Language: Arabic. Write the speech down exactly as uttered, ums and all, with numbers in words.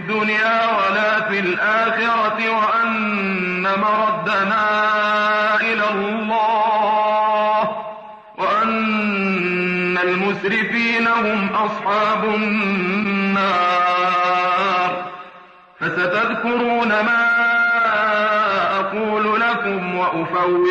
الدنيا ولا في الآخرة وأن مردنا إلى الله وأن المسرفين هم أصحاب النار. فستذكرون ما أقول لكم وأفوض